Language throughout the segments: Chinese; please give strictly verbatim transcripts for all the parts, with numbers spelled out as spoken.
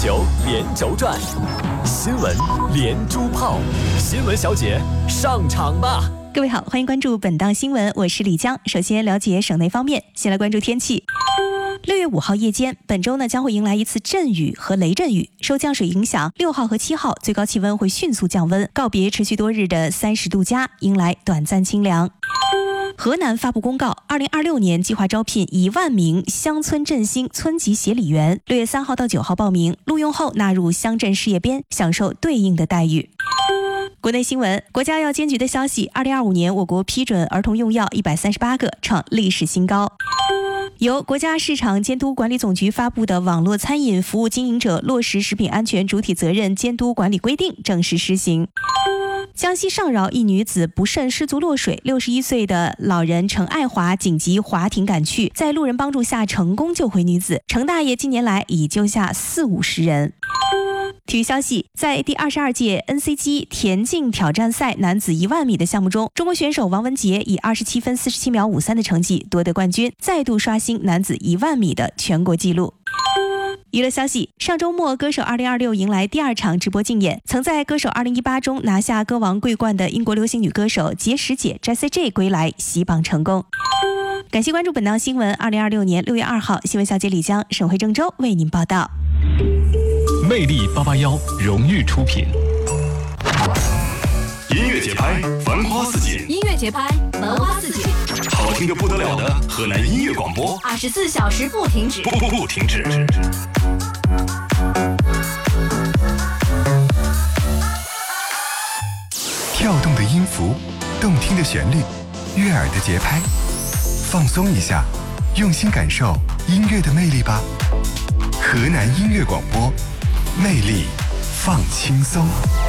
九连轴转，新闻连珠炮，新闻小姐上场吧！ 各位好，欢迎关注本档新闻，我是李江。首先了解省内方面，先来关注天气。六月五号夜间，本周呢将会迎来一次阵雨和雷阵雨，受降水影响，六号和七号最高气温会迅速降温，告别持续多日的三十度加，迎来短暂清凉。河南发布公告，二零二六年计划招聘一万名乡村振兴村级协理员，六月三号到九号报名，录用后纳入乡镇事业编，享受对应的待遇。国内新闻，国家药监局的消息，二零二五年我国批准儿童用药一百三十八个，创历史新高。由国家市场监督管理总局发布的《网络餐饮服务经营者落实食品安全主体责任监督管理规定》正式施行。江西上饶一女子不慎失足落水，六十一岁的老人程爱华紧急划艇赶去，在路人帮助下成功救回女子。程大爷近年来已救下四五十人。体育消息，在第二十二届 N C G 田径挑战赛男子一万米的项目中，中国选手王文杰以二十七分四十七秒五三的成绩夺得冠军，再度刷新男子一万米的全国纪录。娱乐消息，上周末歌手二零二六迎来第二场直播竞演，曾在歌手二零一八中拿下歌王桂冠的英国流行女歌手杰什姐 Jessie J 归来，洗榜成功。感谢关注本档新闻。二零二六年六月二号，新闻小姐李江、沈慧郑州为您报道。 魅力八八幺荣誉出品。 音乐节拍，繁花似锦； 音乐节拍，繁花似锦。 好听的不得了的河南音乐广播， 二十四小时不停止， 不不不停止。 跳动的音符，动听的旋律，悦耳的节拍，放松一下，用心感受音乐的魅力吧。河南音乐广播，魅力放轻松。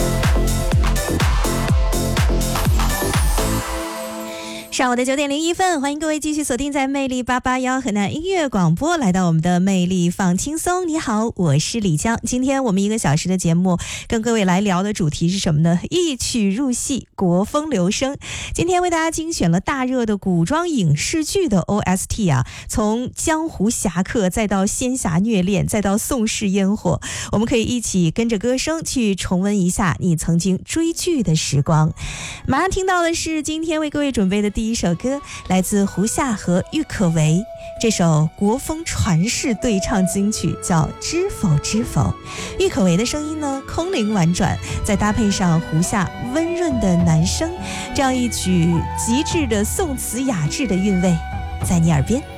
上午的九点零一分，欢迎各位继续锁定在魅力八八幺河南音乐广播，来到我们的魅力放轻松。你好，我是李江。今天我们一个小时的节目，跟各位来聊的主题是什么呢？一曲入戏，国风流声。今天为大家精选了大热的古装影视剧的 O S T 啊，从江湖侠客，再到仙侠虐恋，再到宋氏烟火，我们可以一起跟着歌声去重温一下你曾经追剧的时光。马上听到的是今天为各位准备的第一首歌，来自胡夏和郁可唯，这首国风传世对唱金曲叫《知否知否》。郁可唯的声音呢空灵婉转，再搭配上胡夏温润的男声，这样一曲极致的宋词雅致的韵味，在你耳边